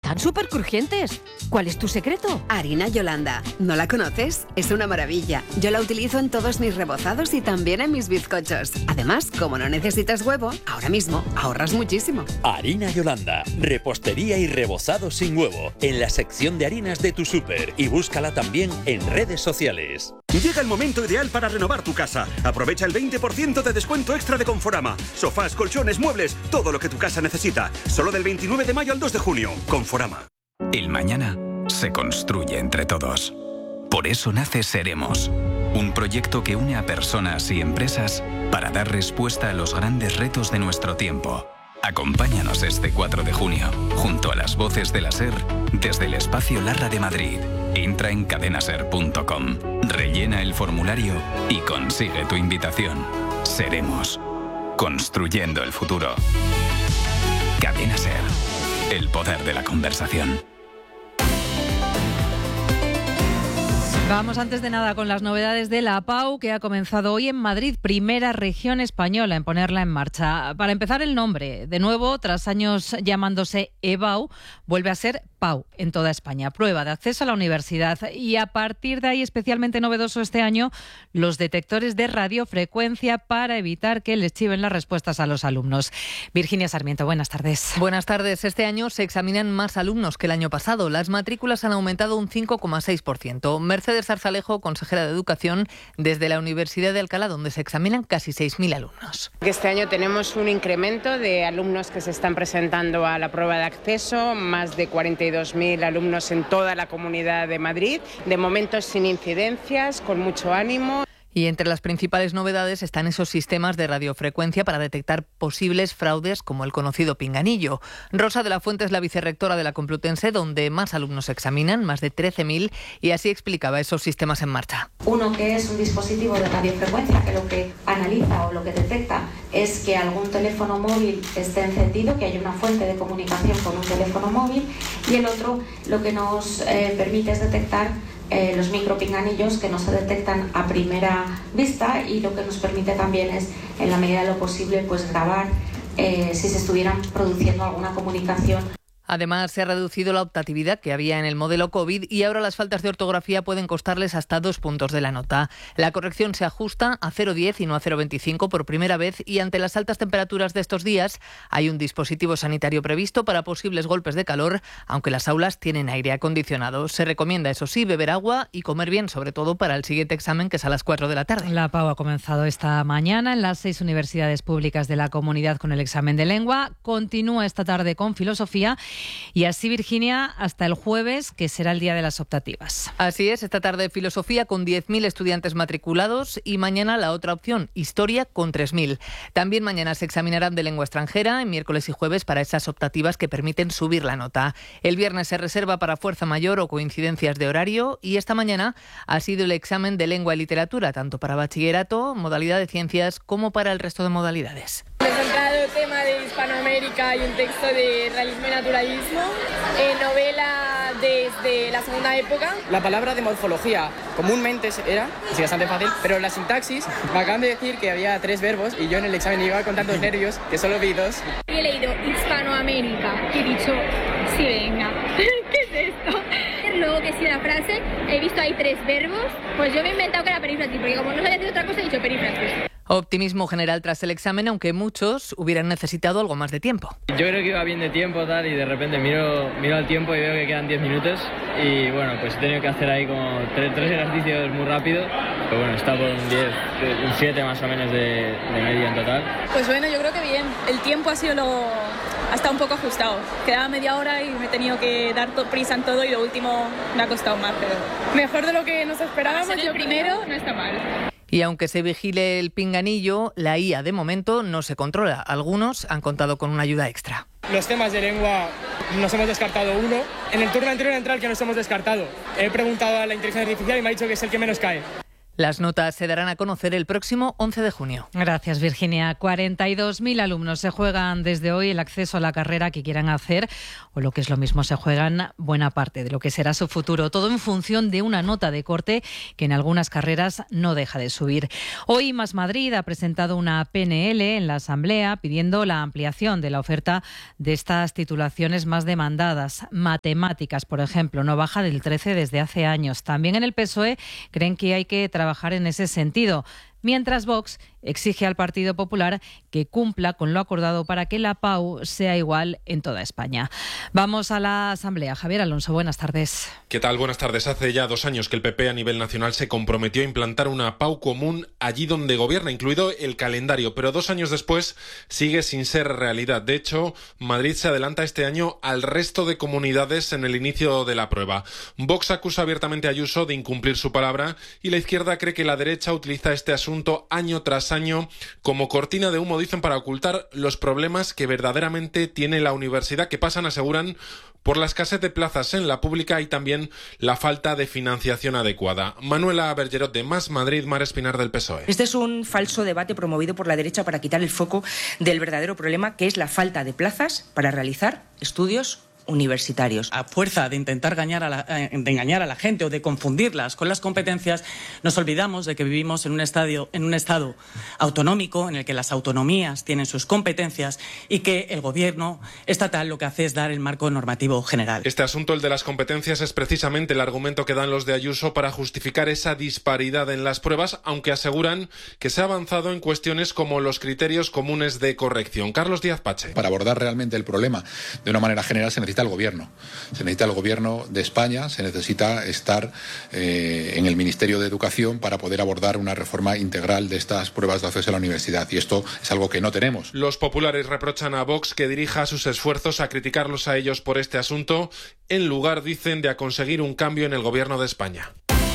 están súper crujientes. ¿Cuál es tu secreto? Harina Yolanda. ¿No la conoces? Es una maravilla. Yo la utilizo en todos mis rebozados y también en mis bizcochos. Además, como no necesitas huevo, ahora mismo ahorras muchísimo. Harina Yolanda. Repostería y rebozado sin huevo. En la sección de harinas de tu súper. Y búscala también en redes sociales. Llega el momento ideal para renovar tu casa. Aprovecha el 20% de descuento extra de Conforama. Sofás, colchones, muebles, todo lo que tu casa necesita. Solo del 29 de mayo al 2 de junio. Conforama. El mañana se construye entre todos. Por eso nace Seremos, un proyecto que une a personas y empresas para dar respuesta a los grandes retos de nuestro tiempo. Acompáñanos este 4 de junio, junto a las voces de la SER, desde el Espacio Larra de Madrid. Entra en cadenaser.com, rellena el formulario y consigue tu invitación. Seremos, construyendo el futuro. Cadena SER, el poder de la conversación. Vamos antes de nada con las novedades de la APAU, que ha comenzado hoy en Madrid, primera región española en ponerla en marcha. Para empezar, el nombre. De nuevo, tras años llamándose EBAU, vuelve a ser PAU en toda España. Prueba de acceso a la universidad. Y a partir de ahí, especialmente novedoso este año, los detectores de radiofrecuencia para evitar que les chiven las respuestas a los alumnos. Virginia Sarmiento, buenas tardes. Buenas tardes. Este año se examinan más alumnos que el año pasado. Las matrículas han aumentado un 5,6%. Mercedes Zarzalejo, consejera de Educación, desde la Universidad de Alcalá, donde se examinan casi 6.000 alumnos. Este año tenemos un incremento de alumnos que se están presentando a la prueba de acceso, más de 42.000 alumnos en toda la Comunidad de Madrid, de momento sin incidencias, con mucho ánimo. Y entre las principales novedades están esos sistemas de radiofrecuencia para detectar posibles fraudes como el conocido pinganillo. Rosa de la Fuente es la vicerrectora de la Complutense, donde más alumnos se examinan, más de 13.000, y así explicaba esos sistemas en marcha. Uno que es un dispositivo de radiofrecuencia que lo que analiza o lo que detecta es que algún teléfono móvil esté encendido, que haya una fuente de comunicación con un teléfono móvil, y el otro lo que nos permite es detectar los micropinganillos que no se detectan a primera vista, y lo que nos permite también es, en la medida de lo posible, pues grabar si se estuvieran produciendo alguna comunicación. Además, se ha reducido la optatividad que había en el modelo COVID y ahora las faltas de ortografía pueden costarles hasta 2 puntos de la nota. La corrección se ajusta a 0,10 y no a 0,25 por primera vez, y ante las altas temperaturas de estos días hay un dispositivo sanitario previsto para posibles golpes de calor, aunque las aulas tienen aire acondicionado. Se recomienda, eso sí, beber agua y comer bien, sobre todo para el siguiente examen, que es a las 4 de la tarde. La APAU ha comenzado esta mañana en las 6 universidades públicas de la comunidad con el examen de lengua. Continúa esta tarde con filosofía. Y así, Virginia, hasta el jueves, que será el día de las optativas. Así es, esta tarde filosofía con 10.000 estudiantes matriculados y mañana la otra opción, historia, con 3.000. También mañana se examinarán de lengua extranjera en miércoles y jueves para esas optativas que permiten subir la nota. El viernes se reserva para fuerza mayor o coincidencias de horario, y esta mañana ha sido el examen de lengua y literatura, tanto para bachillerato, modalidad de ciencias, como para el resto de modalidades. Presentado tema de Hispanoamérica y un texto de realismo y naturalismo, novela desde la segunda época. La palabra de morfología comúnmente era, es bastante fácil, pero la sintaxis me acaban de decir que había 3 verbos y yo en el examen iba con tantos nervios que solo vi 2. He leído Hispanoamérica, que he dicho, sí, venga, ¿qué es esto? Luego que sí, la frase, he visto ahí 3 verbos, pues yo me he inventado que era perífrasis, porque como no sabía hacer otra cosa he dicho perífrasis. Optimismo general tras el examen, aunque muchos hubieran necesitado algo más de tiempo. Yo creo que iba bien de tiempo tal, y de repente miro al tiempo y veo que quedan 10 minutos y bueno, pues he tenido que hacer ahí como 3 ejercicios muy rápido, pero bueno, está por un 10, un 7 más o menos de media en total. Pues bueno, yo creo que bien, el tiempo ha estado un poco ajustado, quedaba media hora y me he tenido que dar prisa en todo y lo último me ha costado más, pero mejor de lo que nos esperábamos. Yo primero no está mal. Y aunque se vigile el pinganillo, la IA de momento no se controla. Algunos han contado con una ayuda extra. Los temas de lengua nos hemos descartado uno. En el turno anterior entra el que nos hemos descartado. He preguntado a la inteligencia artificial y me ha dicho que es el que menos cae. Las notas se darán a conocer el próximo 11 de junio. Gracias, Virginia. 42.000 alumnos se juegan desde hoy el acceso a la carrera que quieran hacer, o lo que es lo mismo, se juegan buena parte de lo que será su futuro. Todo en función de una nota de corte que en algunas carreras no deja de subir. Hoy Más Madrid ha presentado una PNL en la Asamblea pidiendo la ampliación de la oferta de estas titulaciones más demandadas. Matemáticas, por ejemplo, no baja del 13 desde hace años. También en el PSOE creen que hay que trabajar en ese sentido. Mientras Vox exige al Partido Popular que cumpla con lo acordado para que la PAU sea igual en toda España. Vamos a la Asamblea. Javier Alonso, buenas tardes. ¿Qué tal? Buenas tardes. Hace ya 2 años que el PP a nivel nacional se comprometió a implantar una PAU común allí donde gobierna, incluido el calendario, pero 2 años después sigue sin ser realidad. De hecho, Madrid se adelanta este año al resto de comunidades en el inicio de la prueba. Vox acusa abiertamente a Ayuso de incumplir su palabra y la izquierda cree que la derecha utiliza este asunto año tras año como cortina de humo, dicen, para ocultar los problemas que verdaderamente tiene la universidad, que pasan, aseguran, por la escasez de plazas en la pública y también la falta de financiación adecuada. Manuela Bergerot, de Más Madrid, Mar Espinar, del PSOE. Este es un falso debate promovido por la derecha para quitar el foco del verdadero problema, que es la falta de plazas para realizar estudios universitarios. A fuerza de intentar engañar a la gente o de confundirlas con las competencias, nos olvidamos de que vivimos en un estado autonómico en el que las autonomías tienen sus competencias y que el gobierno estatal lo que hace es dar el marco normativo general. Este asunto, el de las competencias, es precisamente el argumento que dan los de Ayuso para justificar esa disparidad en las pruebas, aunque aseguran que se ha avanzado en cuestiones como los criterios comunes de corrección. Carlos Díaz Pache. Para abordar realmente el problema de una manera general se necesita el gobierno. Se necesita el gobierno de España, se necesita estar en el Ministerio de Educación para poder abordar una reforma integral de estas pruebas de acceso a la universidad. Y esto es algo que no tenemos. Los populares reprochan a Vox que dirija sus esfuerzos a criticarlos a ellos por este asunto, en lugar, dicen, de a conseguir un cambio en el gobierno de España.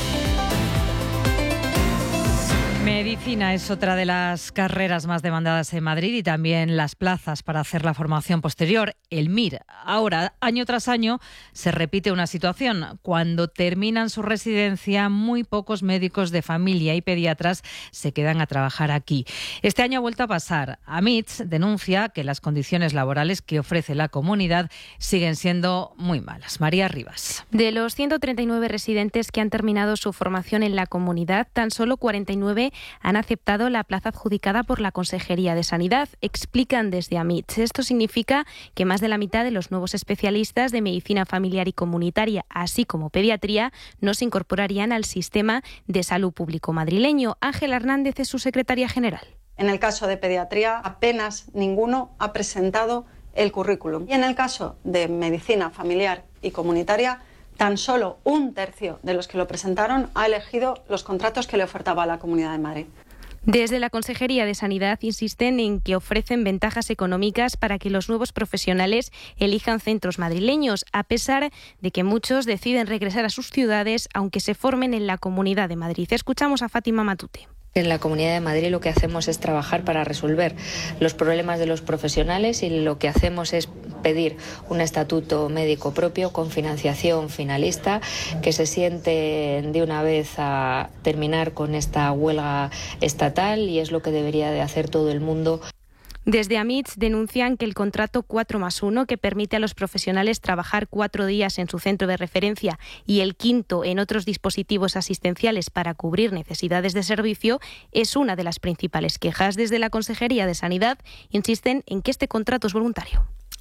Medicina es otra de las carreras más demandadas en Madrid y también las plazas para hacer la formación posterior, el MIR. Ahora, año tras año, se repite una situación. Cuando terminan su residencia, muy pocos médicos de familia y pediatras se quedan a trabajar aquí. Este año ha vuelto a pasar. AMITS denuncia que las condiciones laborales que ofrece la comunidad siguen siendo muy malas. María Rivas. De los 139 residentes que han terminado su formación en la comunidad, tan solo 49 han aceptado la plaza adjudicada por la Consejería de Sanidad, explican desde AMITS. Esto significa que más de la mitad de los nuevos especialistas de medicina familiar y comunitaria, así como pediatría, no se incorporarían al sistema de salud público madrileño. Ángela Hernández es su secretaria general. En el caso de pediatría, apenas ninguno ha presentado el currículum. Y en el caso de medicina familiar y comunitaria, tan solo 1/3 de los que lo presentaron ha elegido los contratos que le ofertaba la Comunidad de Madrid. Desde la Consejería de Sanidad insisten en que ofrecen ventajas económicas para que los nuevos profesionales elijan centros madrileños, a pesar de que muchos deciden regresar a sus ciudades aunque se formen en la Comunidad de Madrid. Escuchamos a Fátima Matute. En la Comunidad de Madrid lo que hacemos es trabajar para resolver los problemas de los profesionales y lo que hacemos es pedir un estatuto médico propio con financiación finalista, que se sienten de una vez a terminar con esta huelga estatal, y es lo que debería de hacer todo el mundo. Desde AMITS denuncian que el contrato 4+1, que permite a los profesionales trabajar 4 días en su centro de referencia y el 5º en otros dispositivos asistenciales para cubrir necesidades de servicio, es una de las principales quejas. Desde la Consejería de Sanidad insisten en que este contrato es voluntario.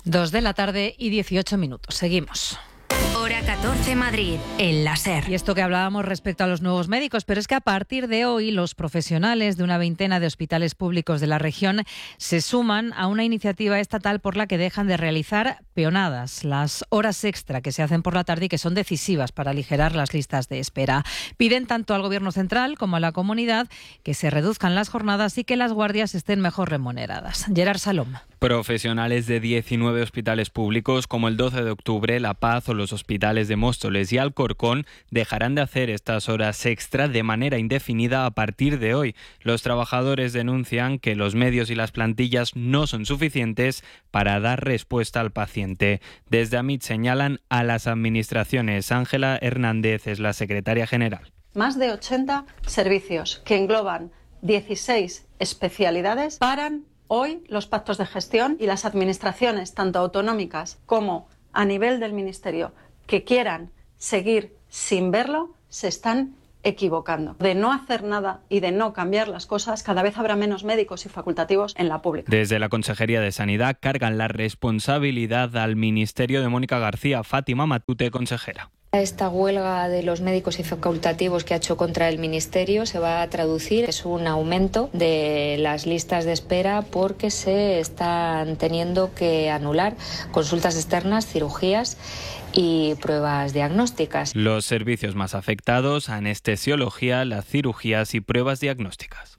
2:18 p.m. Seguimos. Hora 14 Madrid, el láser. Y esto que hablábamos respecto a los nuevos médicos, pero es que a partir de hoy los profesionales de una veintena de hospitales públicos de la región se suman a una iniciativa estatal por la que dejan de realizar peonadas, las horas extra que se hacen por la tarde y que son decisivas para aligerar las listas de espera. Piden tanto al Gobierno central como a la comunidad que se reduzcan las jornadas y que las guardias estén mejor remuneradas. Gerard Salom. Profesionales de 19 hospitales públicos como el 12 de octubre, La Paz o los hospitales de Móstoles y Alcorcón dejarán de hacer estas horas extra de manera indefinida a partir de hoy. Los trabajadores denuncian que los medios y las plantillas no son suficientes para dar respuesta al paciente. Desde AMIT señalan a las administraciones. Ángela Hernández es la secretaria general. más de 80 servicios que engloban 16 especialidades paran hoy los pactos de gestión y las administraciones, tanto autonómicas como a nivel del Ministerio, que quieran seguir sin verlo, se están equivocando. De no hacer nada y de no cambiar las cosas, cada vez habrá menos médicos y facultativos en la pública. Desde la Consejería de Sanidad cargan la responsabilidad al Ministerio de Mónica García. Fátima Matute, consejera. Esta huelga de los médicos y facultativos que ha hecho contra el Ministerio se va a traducir en un aumento de las listas de espera porque se están teniendo que anular consultas externas, cirugías y pruebas diagnósticas. Los servicios más afectados: anestesiología, las cirugías y pruebas diagnósticas.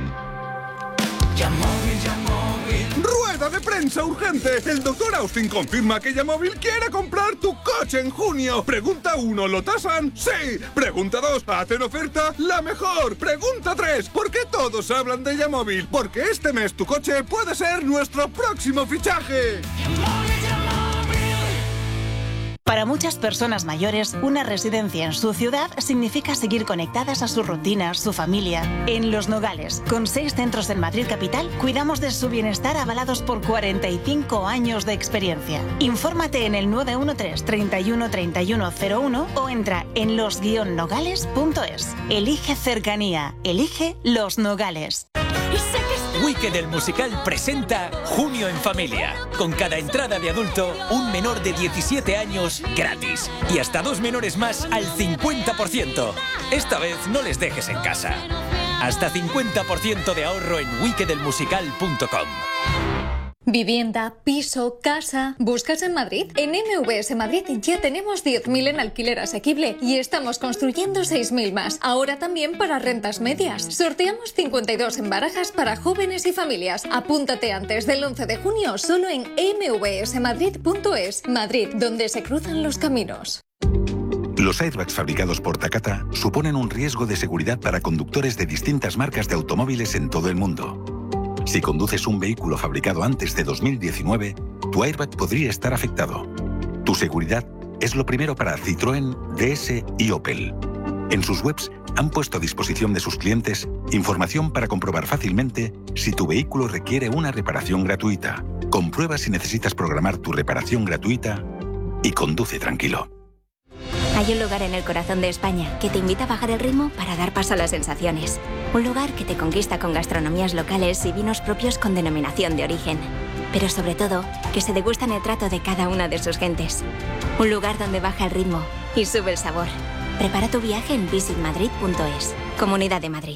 ¡Rueda de prensa urgente! El doctor Austin confirma que Yamóvil quiere comprar tu coche en junio. Pregunta 1, ¿lo tasan? ¡Sí! Pregunta 2, ¿hacen oferta? ¡La mejor! Pregunta 3, ¿por qué todos hablan de Yamóvil? Porque este mes tu coche puede ser nuestro próximo fichaje. Para muchas personas mayores, una residencia en su ciudad significa seguir conectadas a su rutina, su familia. En Los Nogales, con 6 centros en Madrid capital, cuidamos de su bienestar avalados por 45 años de experiencia. Infórmate en el 913 31 31 01 o entra en los-nogales.es. Elige cercanía, elige Los Nogales. Wicked el musical presenta Junio en Familia. Con cada entrada de adulto, un menor de 17 años gratis. Y hasta 2 menores más al 50%. Esta vez no les dejes en casa. Hasta 50% de ahorro en wickedelmusical.com. Vivienda, piso, casa... ¿Buscas en Madrid? En MVS Madrid ya tenemos 10.000 en alquiler asequible y estamos construyendo 6.000 más. Ahora también para rentas medias. Sorteamos 52 en barajas para jóvenes y familias. Apúntate antes del 11 de junio solo en mvsmadrid.es. Madrid, donde se cruzan los caminos. Los airbags fabricados por Takata suponen un riesgo de seguridad para conductores de distintas marcas de automóviles en todo el mundo. Si conduces un vehículo fabricado antes de 2019, tu airbag podría estar afectado. Tu seguridad es lo primero para Citroën, DS y Opel. En sus webs han puesto a disposición de sus clientes información para comprobar fácilmente si tu vehículo requiere una reparación gratuita. Comprueba si necesitas programar tu reparación gratuita y conduce tranquilo. Hay un lugar en el corazón de España que te invita a bajar el ritmo para dar paso a las sensaciones. Un lugar que te conquista con gastronomías locales y vinos propios con denominación de origen. Pero sobre todo, que se degusta en el trato de cada una de sus gentes. Un lugar donde baja el ritmo y sube el sabor. Prepara tu viaje en visitmadrid.es. Comunidad de Madrid.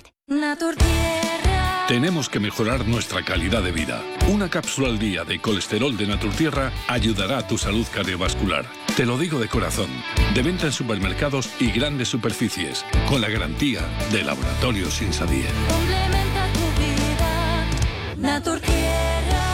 Tenemos que mejorar nuestra calidad de vida. Una cápsula al día de colesterol de Naturtierra ayudará a tu salud cardiovascular. Te lo digo de corazón. De venta en supermercados y grandes superficies, con la garantía de Laboratorios Insadier. Complementa tu vida, Naturtierra.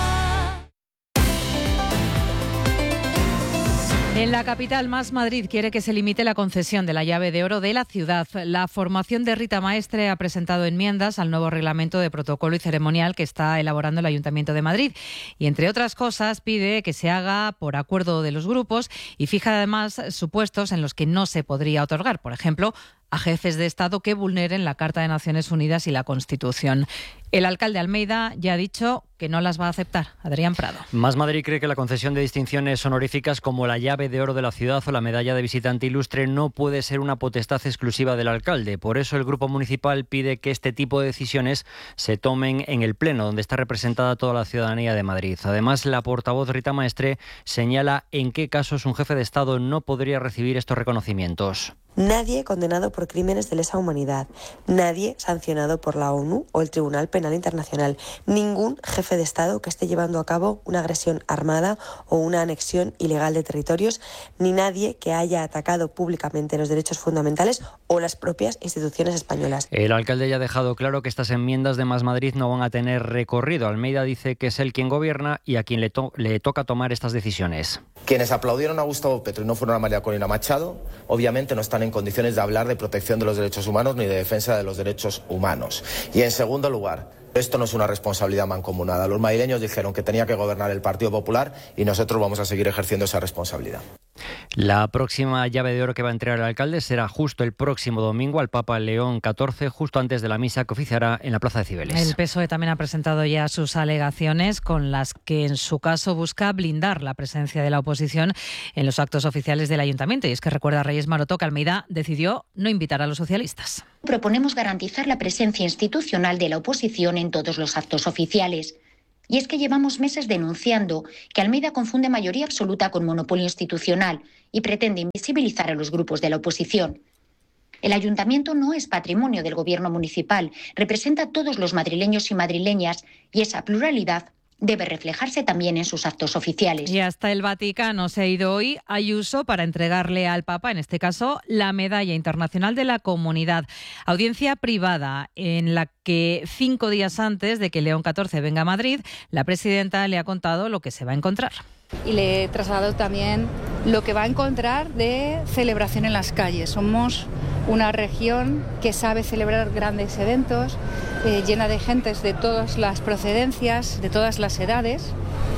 En la capital, Más Madrid quiere que se limite la concesión de la llave de oro de la ciudad. La formación de Rita Maestre ha presentado enmiendas al nuevo reglamento de protocolo y ceremonial que está elaborando el Ayuntamiento de Madrid. Y, entre otras cosas, pide que se haga por acuerdo de los grupos y fija además supuestos en los que no se podría otorgar. Por ejemplo, a jefes de Estado que vulneren la Carta de Naciones Unidas y la Constitución. El alcalde Almeida ya ha dicho que no las va a aceptar. Adrián Prado. Más Madrid cree que la concesión de distinciones honoríficas como la llave de oro de la ciudad o la medalla de visitante ilustre no puede ser una potestad exclusiva del alcalde. Por eso el Grupo Municipal pide que este tipo de decisiones se tomen en el Pleno, donde está representada toda la ciudadanía de Madrid. Además, la portavoz Rita Maestre señala en qué casos un jefe de Estado no podría recibir estos reconocimientos. Nadie condenado por crímenes de lesa humanidad, nadie sancionado por la ONU o el Tribunal Penal Internacional, ningún jefe de Estado que esté llevando a cabo una agresión armada o una anexión ilegal de territorios, ni nadie que haya atacado públicamente los derechos fundamentales o las propias instituciones españolas. El alcalde ya ha dejado claro que estas enmiendas de Más Madrid no van a tener recorrido. Almeida dice que es él quien gobierna y a quien le toca tomar estas decisiones. Quienes aplaudieron a Gustavo Petro y no fueron a María Corina Machado, obviamente no están en condiciones de hablar de protección de los derechos humanos ni de defensa de los derechos humanos. Y en segundo lugar, esto no es una responsabilidad mancomunada. Los madrileños dijeron que tenía que gobernar el Partido Popular y nosotros vamos a seguir ejerciendo esa responsabilidad. La próxima llave de oro que va a entregar el alcalde será justo el próximo domingo al Papa León XIV, justo antes de la misa que oficiará en la Plaza de Cibeles. El PSOE también ha presentado ya sus alegaciones con las que en su caso busca blindar la presencia de la oposición en los actos oficiales del ayuntamiento. Y es que recuerda Reyes Maroto que Almeida decidió no invitar a los socialistas. Proponemos garantizar la presencia institucional de la oposición en todos los actos oficiales. Y es que llevamos meses denunciando que Almeida confunde mayoría absoluta con monopolio institucional y pretende invisibilizar a los grupos de la oposición. El ayuntamiento no es patrimonio del gobierno municipal, representa a todos los madrileños y madrileñas y esa pluralidad debe reflejarse también en sus actos oficiales. Y hasta el Vaticano se ha ido hoy Ayuso para entregarle al Papa, en este caso, la Medalla Internacional de la Comunidad. Audiencia privada en la que 5 días antes de que León XIV venga a Madrid, la presidenta le ha contado lo que se va a encontrar. Y le he trasladado también lo que va a encontrar de celebración en las calles. Somos una región que sabe celebrar grandes eventos, llena de gentes de todas las procedencias, de todas las edades.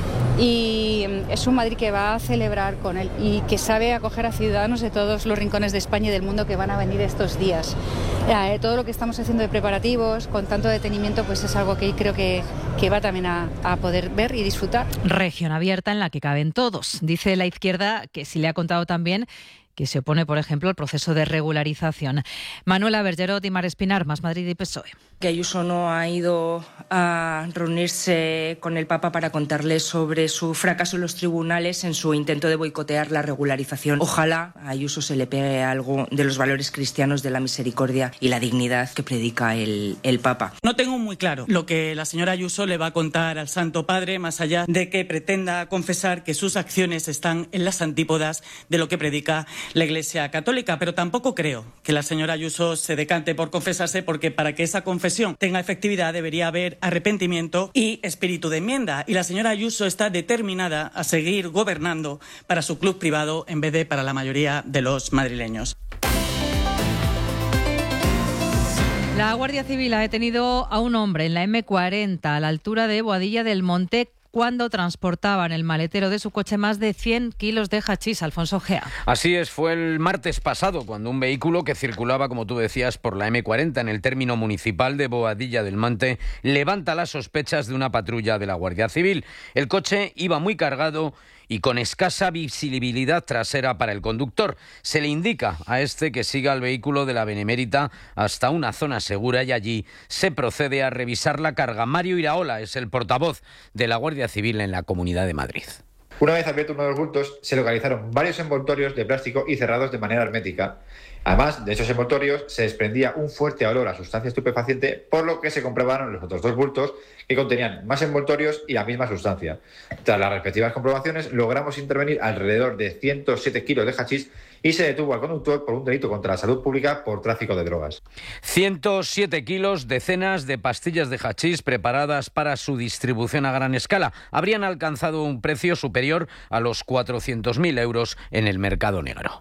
Y es un Madrid que va a celebrar con él y que sabe acoger a ciudadanos de todos los rincones de España y del mundo que van a venir estos días. Todo lo que estamos haciendo de preparativos, con tanto detenimiento, pues es algo que creo que va también a poder ver y disfrutar. Región abierta en la que caben todos. Dice la izquierda que sí le ha contado también que se opone, por ejemplo, al proceso de regularización. Manuela Bergerot y Mar Espinar, Más Madrid y PSOE. Que Ayuso no ha ido a reunirse con el Papa para contarle sobre su fracaso en los tribunales en su intento de boicotear la regularización. Ojalá a Ayuso se le pegue algo de los valores cristianos de la misericordia y la dignidad que predica el Papa. No tengo muy claro lo que la señora Ayuso le va a contar al Santo Padre, más allá de que pretenda confesar que sus acciones están en las antípodas de lo que predica la Iglesia Católica, pero tampoco creo que la señora Ayuso se decante por confesarse, porque para que esa confesión tenga efectividad debería haber arrepentimiento y espíritu de enmienda. Y la señora Ayuso está determinada a seguir gobernando para su club privado en vez de para la mayoría de los madrileños. La Guardia Civil ha detenido a un hombre en la M40 a la altura de Boadilla del Monte cuando transportaba en el maletero de su coche más de 100 kilos de hachís. Alfonso Gea. Así es, fue el martes pasado cuando un vehículo que circulaba, como tú decías, por la M40 en el término municipal de Boadilla del Monte levanta las sospechas de una patrulla de la Guardia Civil. El coche iba muy cargado y con escasa visibilidad trasera para el conductor. Se le indica a este que siga el vehículo de la Benemérita hasta una zona segura y allí se procede a revisar la carga. Mario Iraola es el portavoz de la Guardia Civil en la Comunidad de Madrid. Una vez abierto uno de los bultos, se localizaron varios envoltorios de plástico y cerrados de manera hermética. Además de esos envoltorios, se desprendía un fuerte olor a sustancia estupefaciente, por lo que se comprobaron los otros 2 bultos que contenían más envoltorios y la misma sustancia. Tras las respectivas comprobaciones, logramos intervenir alrededor de 107 kilos de hachís y se detuvo al conductor por un delito contra la salud pública por tráfico de drogas. 107 kilos, decenas de pastillas de hachís preparadas para su distribución a gran escala. Habrían alcanzado un precio superior a los 400.000 euros en el mercado negro.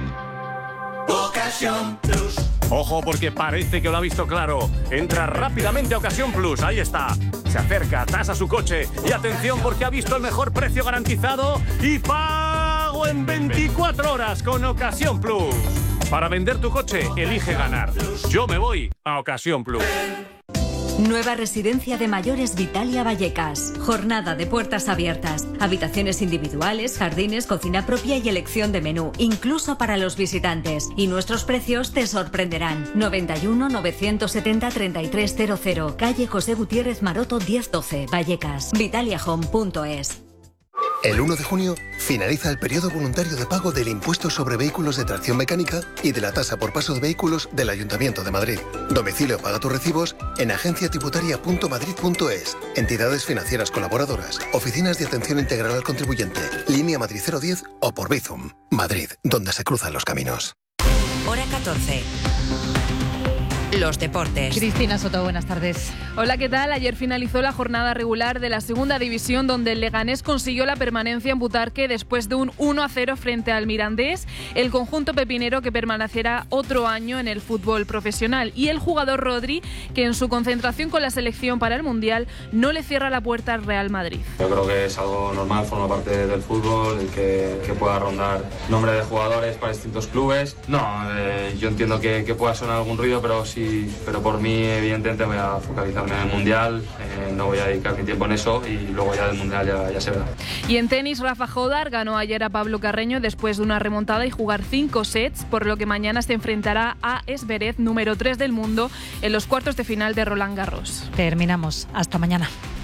Ocasión Plus. Ojo, porque parece que lo ha visto claro. Entra rápidamente a Ocasión Plus, ahí está. Se acerca, tasa su coche y atención porque ha visto el mejor precio garantizado y pago en 24 horas con Ocasión Plus. Para vender tu coche, elige ganar. Yo me voy a Ocasión Plus. Nueva residencia de mayores Vitalia Vallecas. Jornada de puertas abiertas. Habitaciones individuales, jardines, cocina propia y elección de menú, incluso para los visitantes. Y nuestros precios te sorprenderán. 91 970 3300. Calle José Gutiérrez Maroto 1012. Vallecas. vitaliahome.es. El 1 de junio finaliza el periodo voluntario de pago del impuesto sobre vehículos de tracción mecánica y de la tasa por paso de vehículos del Ayuntamiento de Madrid. Domicilio paga tus recibos en agenciatributaria.madrid.es, entidades financieras colaboradoras, oficinas de atención integral al contribuyente, línea Madrid 010 o por Bizum. Madrid, donde se cruzan los caminos. Hora 14. los deportes. Cristina Soto, buenas tardes. Hola, ¿qué tal? Ayer finalizó la jornada regular de la segunda división, donde el Leganés consiguió la permanencia en Butarque después de un 1-0 frente al Mirandés, el conjunto pepinero que permanecerá otro año en el fútbol profesional, y el jugador Rodri, que en su concentración con la selección para el Mundial no le cierra la puerta al Real Madrid. Yo creo que es algo normal, forma parte del fútbol, el que pueda rondar nombre de jugadores para distintos clubes. No, yo entiendo que pueda sonar algún ruido, pero por mí evidentemente voy a focalizarme en el Mundial, no voy a dedicar mi tiempo en eso y luego ya del Mundial ya se verá. Y en tenis, Rafa Jodar ganó ayer a Pablo Carreño después de una remontada y jugar 5 sets, por lo que mañana se enfrentará a Zverev, número 3 del mundo, en los cuartos de final de Roland Garros. Terminamos. Hasta mañana.